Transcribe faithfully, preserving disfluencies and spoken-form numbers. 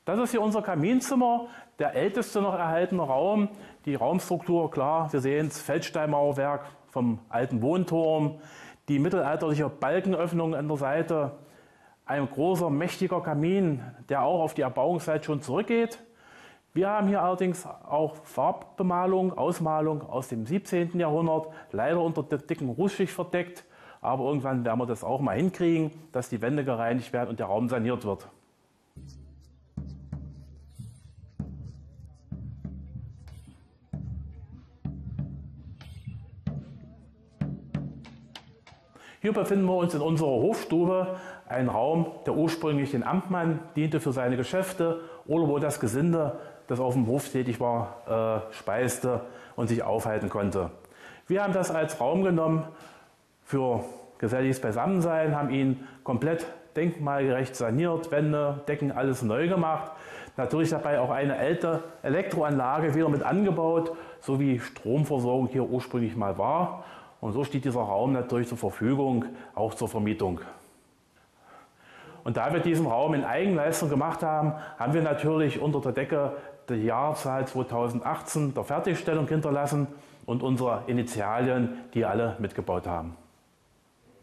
Das ist hier unser Kaminzimmer, der älteste noch erhaltene Raum. Die Raumstruktur, klar, wir sehen das Feldsteinmauerwerk vom alten Wohnturm, die mittelalterliche Balkenöffnung an der Seite, ein großer, mächtiger Kamin, der auch auf die Erbauungszeit schon zurückgeht. Wir haben hier allerdings auch Farbbemalung, Ausmalung aus dem siebzehnten Jahrhundert, leider unter der dicken Rußschicht verdeckt. Aber irgendwann werden wir das auch mal hinkriegen, dass die Wände gereinigt werden und der Raum saniert wird. Hier befinden wir uns in unserer Hofstube, ein Raum, der ursprünglich den Amtmann diente für seine Geschäfte oder wo das Gesinde, das auf dem Hof tätig war, äh, speiste und sich aufhalten konnte. Wir haben das als Raum genommen für geselliges Beisammensein, haben ihn komplett denkmalgerecht saniert, Wände, Decken, alles neu gemacht. Natürlich dabei auch eine alte Elektroanlage wieder mit angebaut, so wie Stromversorgung hier ursprünglich mal war. Und so steht dieser Raum natürlich zur Verfügung, auch zur Vermietung. Und da wir diesen Raum in Eigenleistung gemacht haben, haben wir natürlich unter der Decke die Jahrzahl zweitausendachtzehn der Fertigstellung hinterlassen und unsere Initialien, die alle mitgebaut haben.